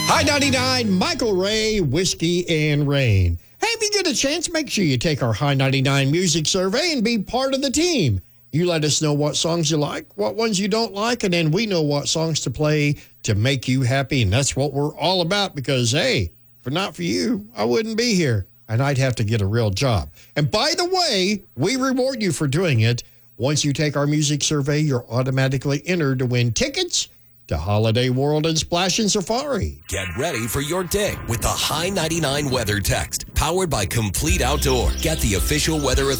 High 99, Michael Ray, Whiskey and Rain. Hey, if you get a chance, make sure you take our High 99 music survey and be part of the team. You let us know what songs you like, what ones you don't like, and then we know what songs to play to make you happy. And that's what we're all about because, hey, if not for you, I wouldn't be here. And I'd have to get a real job. And by the way, we reward you for doing it. Once you take our music survey, you're automatically entered to win tickets to Holiday World and Splash and Safari. Get ready for your day with the High 99 Weather Text, powered by Complete Outdoor. Get the official weather